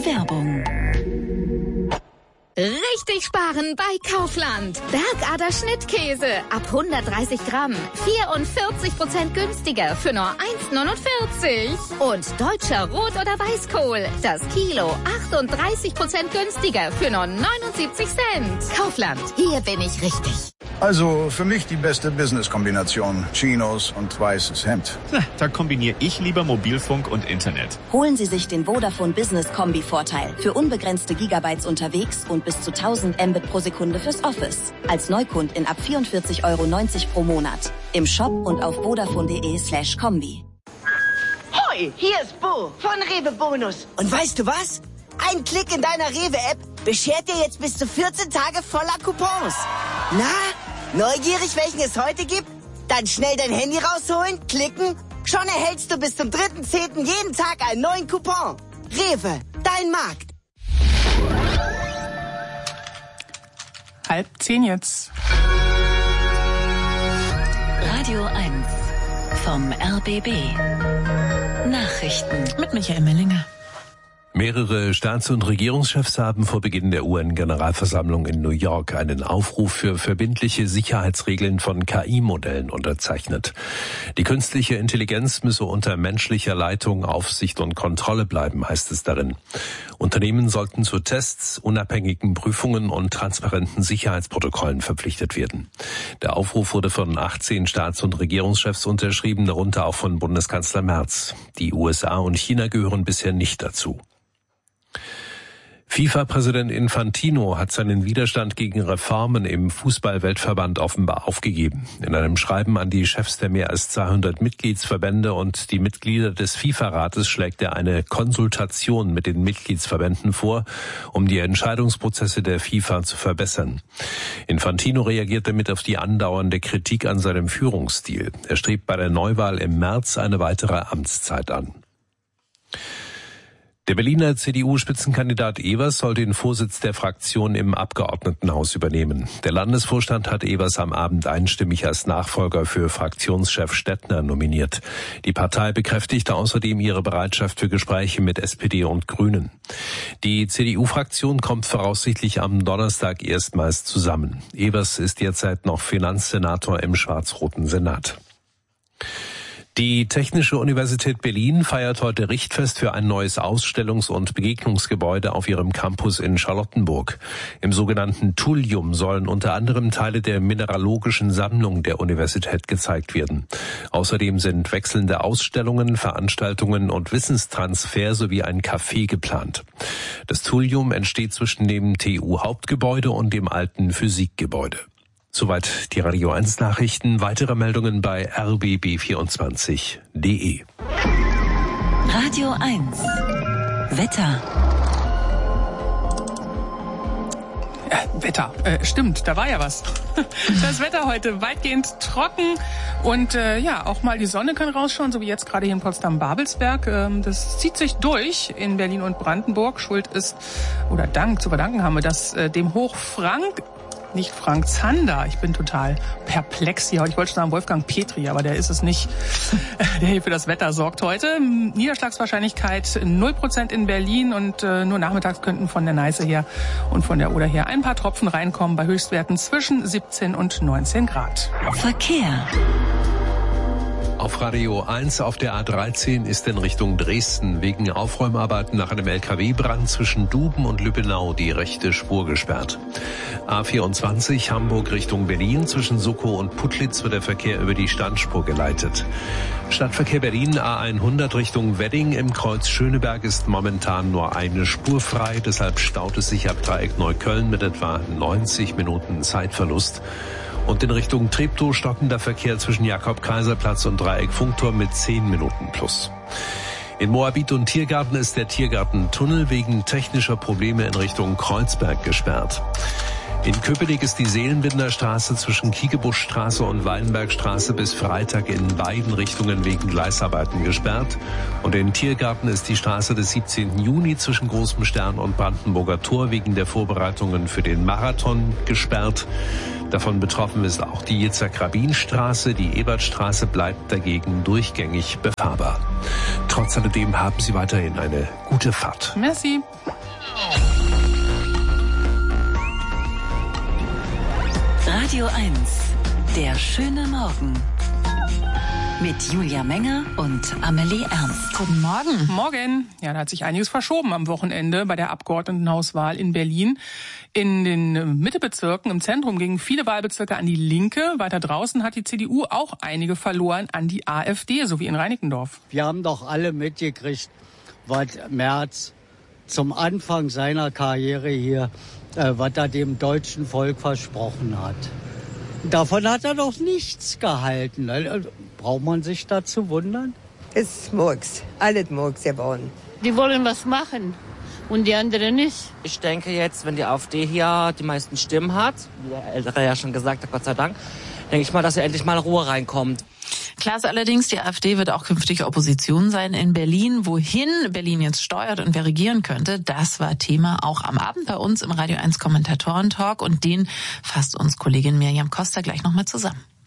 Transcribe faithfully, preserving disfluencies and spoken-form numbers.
Werbung. Richtig sparen bei Kaufland. Bergader Schnittkäse ab hundertdreißig Gramm. vierundvierzig Prozent günstiger für nur eins neunundvierzig. Und deutscher Rot- oder Weißkohl. Das Kilo achtunddreißig Prozent günstiger für nur neunundsiebzig Cent. Kaufland, hier bin ich richtig. Also für mich die beste Business-Kombination. Chinos und weißes Hemd. Na, da kombiniere ich lieber Mobilfunk und Internet. Holen Sie sich den Vodafone Business Kombi-Vorteil. Für unbegrenzte Gigabytes unterwegs und bis zu tausend Mbit pro Sekunde fürs Office. Als Neukundin ab vierundvierzig Euro neunzig pro Monat. Im Shop und auf vodafone.de slash Kombi. Hoi, hier ist Bo von Rewe Bonus. Und weißt du was? Ein Klick in deiner Rewe-App beschert dir jetzt bis zu vierzehn Tage voller Coupons. Na, neugierig, welchen es heute gibt? Dann schnell dein Handy rausholen, klicken. Schon erhältst du bis zum dritten zehnten jeden Tag einen neuen Coupon. Rewe, dein Markt. Halb zehn jetzt. Radio eins vom R B B. Nachrichten Mit Michael Mellinger. Mehrere Staats- und Regierungschefs haben vor Beginn der U N-Generalversammlung in New York einen Aufruf für verbindliche Sicherheitsregeln von K I-Modellen unterzeichnet. Die künstliche Intelligenz müsse unter menschlicher Leitung, Aufsicht und Kontrolle bleiben, heißt es darin. Unternehmen sollten zu Tests, unabhängigen Prüfungen und transparenten Sicherheitsprotokollen verpflichtet werden. Der Aufruf wurde von achtzehn Staats- und Regierungschefs unterschrieben, darunter auch von Bundeskanzler Merz. Die U S A und China gehören bisher nicht dazu. FIFA-Präsident Infantino hat seinen Widerstand gegen Reformen im Fußball-Weltverband offenbar aufgegeben. In einem Schreiben an die Chefs der mehr als zweihundert Mitgliedsverbände und die Mitglieder des FIFA-Rates schlägt er eine Konsultation mit den Mitgliedsverbänden vor, um die Entscheidungsprozesse der FIFA zu verbessern. Infantino reagiert damit auf die andauernde Kritik an seinem Führungsstil. Er strebt bei der Neuwahl im März eine weitere Amtszeit an. Der Berliner C D U-Spitzenkandidat Evers soll den Vorsitz der Fraktion im Abgeordnetenhaus übernehmen. Der Landesvorstand hat Evers am Abend einstimmig als Nachfolger für Fraktionschef Stettner nominiert. Die Partei bekräftigte außerdem ihre Bereitschaft für Gespräche mit S P D und Grünen. Die C D U-Fraktion kommt voraussichtlich am Donnerstag erstmals zusammen. Evers ist derzeit noch Finanzsenator im schwarz-roten Senat. Die Technische Universität Berlin feiert heute Richtfest für ein neues Ausstellungs- und Begegnungsgebäude auf ihrem Campus in Charlottenburg. Im sogenannten Thulium sollen unter anderem Teile der mineralogischen Sammlung der Universität gezeigt werden. Außerdem sind wechselnde Ausstellungen, Veranstaltungen und Wissenstransfer sowie ein Café geplant. Das Thulium entsteht zwischen dem T U-Hauptgebäude und dem alten Physikgebäude. Soweit die Radio eins Nachrichten. Weitere Meldungen bei r b b vierundzwanzig punkt d e. Radio eins Wetter. Äh, Wetter, äh, stimmt, da war ja was. Das Wetter heute weitgehend trocken und äh, ja, auch mal die Sonne kann rausschauen, so wie jetzt gerade hier in Potsdam-Babelsberg. Ähm, das zieht sich durch in Berlin und Brandenburg. Schuld ist, oder Dank, zu verdanken haben wir das äh, dem Hoch Frank. Nicht Frank Zander. Ich bin total perplex hier. Ich wollte schon sagen Wolfgang Petri, aber der ist es nicht, der hier für das Wetter sorgt heute. Niederschlagswahrscheinlichkeit null Prozent in Berlin und äh, nur nachmittags könnten von der Neiße her und von der Oder her ein paar Tropfen reinkommen bei Höchstwerten zwischen siebzehn und neunzehn Grad. Verkehr. Auf Radio eins auf der A dreizehn ist in Richtung Dresden wegen Aufräumarbeiten nach einem L K W-Brand zwischen Duben und Lübbenau die rechte Spur gesperrt. A vierundzwanzig Hamburg Richtung Berlin zwischen Suckow und Putlitz wird der Verkehr über die Standspur geleitet. Stadtverkehr Berlin A hundert Richtung Wedding im Kreuz Schöneberg ist momentan nur eine Spur frei, deshalb staut es sich ab Dreieck Neukölln mit etwa neunzig Minuten Zeitverlust. Und in Richtung Treptow stockender Verkehr zwischen Jakob-Kaiser-Platz und Dreieck Funkturm mit zehn Minuten plus. In Moabit und Tiergarten ist der Tiergartentunnel wegen technischer Probleme in Richtung Kreuzberg gesperrt. In Köpenick ist die Seelenbinderstraße zwischen Kiekebuschstraße und Wallenbergstraße bis Freitag in beiden Richtungen wegen Gleisarbeiten gesperrt. Und in Tiergarten ist die Straße des siebzehnten Juni zwischen Großem Stern und Brandenburger Tor wegen der Vorbereitungen für den Marathon gesperrt. Davon betroffen ist auch die Yitzhak-Rabin-Straße. Die Ebertstraße bleibt dagegen durchgängig befahrbar. Trotz alledem haben Sie weiterhin eine gute Fahrt. Merci. Radio eins, der schöne Morgen. Mit Julia Menger und Amelie Ernst. Guten Morgen. Morgen. Ja, da hat sich einiges verschoben am Wochenende bei der Abgeordnetenhauswahl in Berlin. In den Mittebezirken im Zentrum gingen viele Wahlbezirke an die Linke. Weiter draußen hat die C D U auch einige verloren an die AfD, so wie in Reinickendorf. Wir haben doch alle mitgekriegt, was Merz zum Anfang seiner Karriere hier, äh, was er dem deutschen Volk versprochen hat. Davon hat er doch nichts gehalten. Braucht man sich da zu wundern? Es ist Murks, alles Murks geworden. Die wollen was machen und die anderen nicht. Ich denke jetzt, wenn die AfD hier die meisten Stimmen hat, wie der Ältere ja schon gesagt hat, Gott sei Dank, denke ich mal, dass hier endlich mal Ruhe reinkommt. Klar ist allerdings, die AfD wird auch künftig Opposition sein in Berlin. Wohin Berlin jetzt steuert und wer regieren könnte, das war Thema auch am Abend bei uns im Radio eins Kommentatoren-Talk. Und den fasst uns Kollegin Miriam Costa gleich nochmal zusammen.